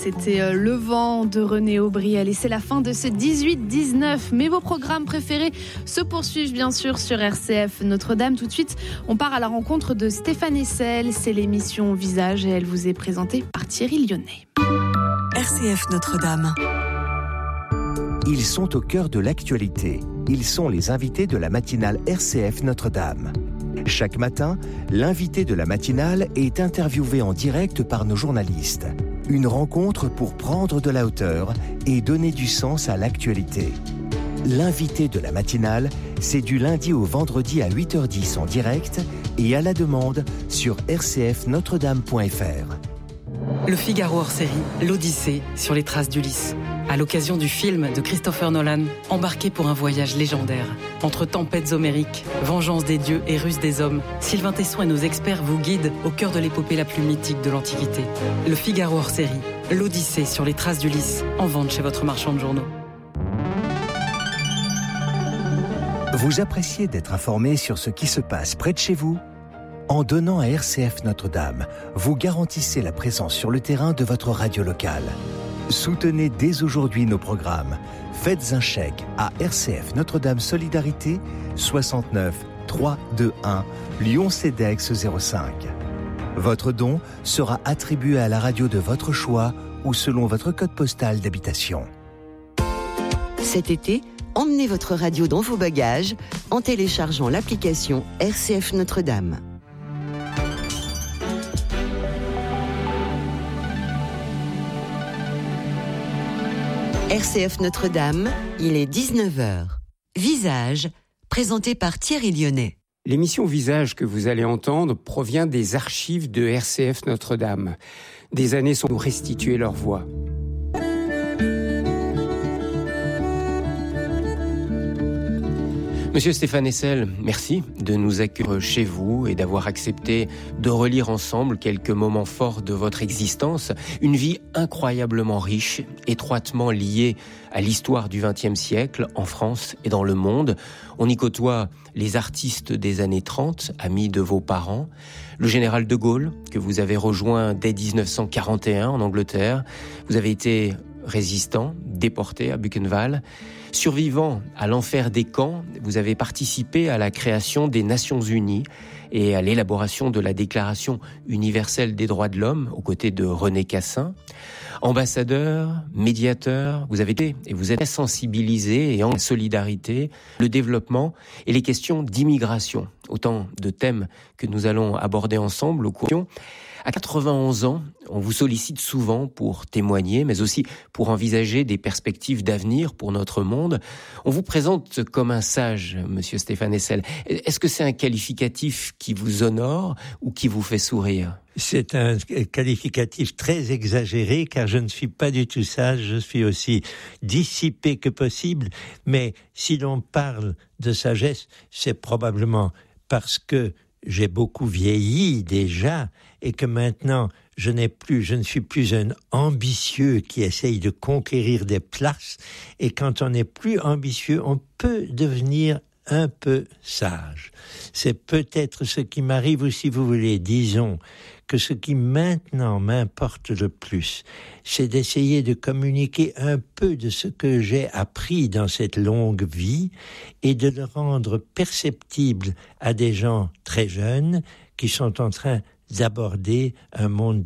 c'était Le Vent de René Aubry. Allez, c'est la fin de ce 18-19. Mais vos programmes préférés se poursuivent bien sûr sur RCF Notre-Dame. Tout de suite, on part à la rencontre de Stéphane Hessel. C'est l'émission Visage et elle vous est présentée par Thierry Lyonnais. RCF Notre-Dame. Ils sont au cœur de l'actualité. Ils sont les invités de la matinale RCF Notre-Dame. Chaque matin, l'invité de la matinale est interviewé en direct par nos journalistes. Une rencontre pour prendre de la hauteur et donner du sens à l'actualité. L'invité de la matinale, c'est du lundi au vendredi à 8h10 en direct et à la demande sur rcfnotredame.fr. Le Figaro hors série, l'Odyssée sur les traces d'Ulysse. À l'occasion du film de Christopher Nolan, embarqué pour un voyage légendaire. Entre tempêtes homériques, vengeance des dieux et ruse des hommes, Sylvain Tesson et nos experts vous guident au cœur de l'épopée la plus mythique de l'Antiquité. Le Figaro hors série, l'Odyssée sur les traces d'Ulysse, en vente chez votre marchand de journaux. Vous appréciez d'être informé sur ce qui se passe près de chez vous ? En donnant à RCF Notre-Dame, vous garantissez la présence sur le terrain de votre radio locale. Soutenez dès aujourd'hui nos programmes. Faites un chèque à RCF Notre-Dame Solidarité 69 321 Lyon-CEDEX 05. Votre don sera attribué à la radio de votre choix ou selon votre code postal d'habitation. Cet été, emmenez votre radio dans vos bagages en téléchargeant l'application RCF Notre-Dame. RCF Notre-Dame, il est 19h. Visage, présenté par Thierry Lyonnais. L'émission Visage que vous allez entendre provient des archives de RCF Notre-Dame. Des années sont nous restituer leur voix. Monsieur Stéphane Hessel, merci de nous accueillir chez vous et d'avoir accepté de relire ensemble quelques moments forts de votre existence. Une vie incroyablement riche, étroitement liée à l'histoire du XXe siècle en France et dans le monde. On y côtoie les artistes des années 30, amis de vos parents, le général de Gaulle, que vous avez rejoint dès 1941 en Angleterre. Vous avez été résistant, déporté à Buchenwald. Survivant à l'enfer des camps, vous avez participé à la création des Nations Unies et à l'élaboration de la Déclaration universelle des droits de l'homme aux côtés de René Cassin. Ambassadeur, médiateur, vous avez été et vous êtes sensibilisé et en solidarité, le développement et les questions d'immigration. Autant de thèmes que nous allons aborder ensemble au cours. À 91 ans, on vous sollicite souvent pour témoigner, mais aussi pour envisager des perspectives d'avenir pour notre monde. On vous présente comme un sage, monsieur Stéphane Hessel. Est-ce que c'est un qualificatif qui vous honore ou qui vous fait sourire ? C'est un qualificatif très exagéré, car je ne suis pas du tout sage, je suis aussi dissipé que possible. Mais si l'on parle de sagesse, c'est probablement parce que j'ai beaucoup vieilli déjà et que maintenant je ne suis plus un ambitieux qui essaye de conquérir des places. Et quand on est plus ambitieux, on peut devenir un peu sage. C'est peut-être ce qui m'arrive, ou si vous voulez, disons que ce qui maintenant m'importe le plus, c'est d'essayer de communiquer un peu de ce que j'ai appris dans cette longue vie et de le rendre perceptible à des gens très jeunes qui sont en train d'aborder un monde